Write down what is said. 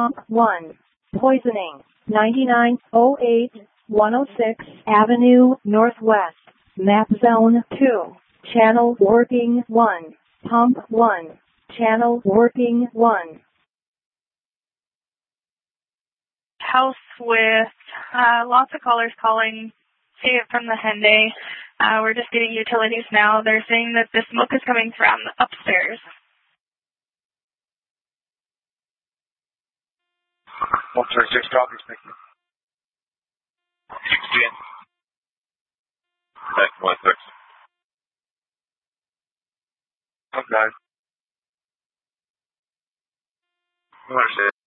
Pump 1. Poisoning. 9908 106 Avenue Northwest. Map Zone 2. Channel working 1. Pump 1. Channel working 1. House with lots of callers calling. See it from the Hyundai. We're just getting utilities now. They're saying that the smoke is coming from upstairs. 136 copy, thank you. 16. 916. Okay. I understand.